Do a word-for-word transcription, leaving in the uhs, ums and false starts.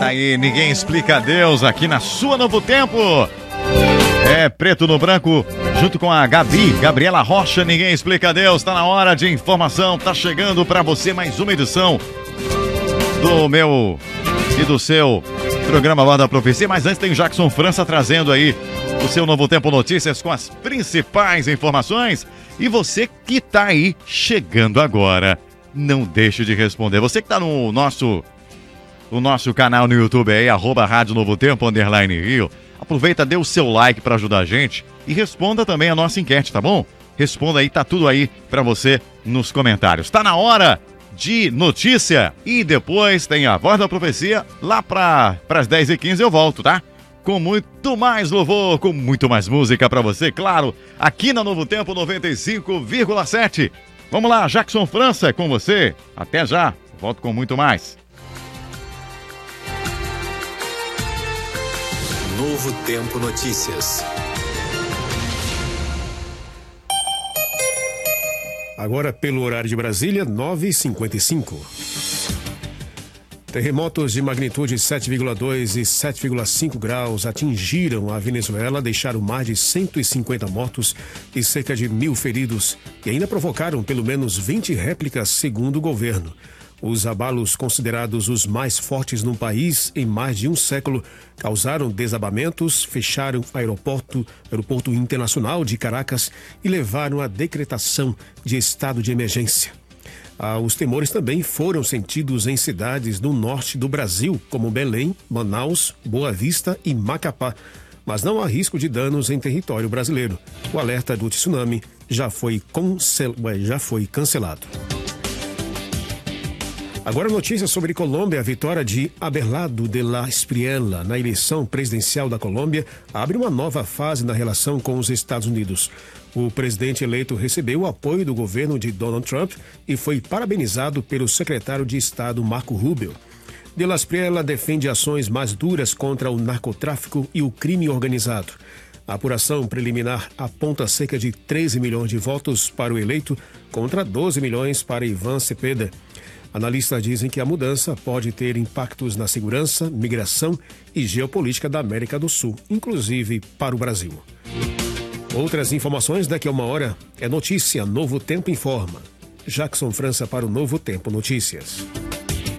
Tá aí, ninguém explica a Deus aqui na sua Novo Tempo. É Preto no Branco, junto com a Gabi, Gabriela Rocha, ninguém explica a Deus. Tá na hora de informação, tá chegando pra você mais uma edição do meu e do seu programa Voz da Profecia. Mas antes tem o Jackson França trazendo aí o seu Novo Tempo Notícias com as principais informações. E você que tá aí chegando agora, não deixe de responder. Você que tá no nosso, no nosso canal no YouTube aí, arroba Rádio Novo Tempo, underline Rio, aproveita, dê o seu like para ajudar a gente e responda também a nossa enquete, tá bom? Responda aí, tá tudo aí para você nos comentários. Tá na hora de notícia e depois tem a Voz da Profecia lá para as dez e quinze eu volto, tá? Com muito mais louvor, com muito mais música para você, claro, aqui na Novo Tempo noventa e cinco vírgula sete. Vamos lá, Jackson França, é com você. Até já, volto com muito mais. Novo Tempo Notícias. Agora, pelo horário de Brasília, nove e cinquenta e cinco. Terremotos de magnitude sete vírgula dois e sete vírgula cinco graus atingiram a Venezuela, deixaram mais de cento e cinquenta mortos e cerca de mil feridos, e ainda provocaram pelo menos vinte réplicas, segundo o governo. Os abalos, considerados os mais fortes no país em mais de um século, causaram desabamentos, fecharam o aeroporto, aeroporto internacional de Caracas e levaram à decretação de estado de emergência. Ah, os temores também foram sentidos em cidades do norte do Brasil, como Belém, Manaus, Boa Vista e Macapá. Mas não há risco de danos em território brasileiro. O alerta do tsunami já foi, cancel... já foi cancelado. Agora, notícia sobre Colômbia. A vitória de Abelardo de la Espriella na eleição presidencial da Colômbia abre uma nova fase na relação com os Estados Unidos. O presidente eleito recebeu o apoio do governo de Donald Trump e foi parabenizado pelo secretário de Estado Marco Rubio. De la Espriella defende ações mais duras contra o narcotráfico e o crime organizado. A apuração preliminar aponta cerca de treze milhões de votos para o eleito contra doze milhões para Ivan Cepeda. Analistas dizem que a mudança pode ter impactos na segurança, migração e geopolítica da América do Sul, inclusive para o Brasil. Outras informações daqui a uma hora é notícia Novo Tempo Informa. Jackson França para o Novo Tempo Notícias.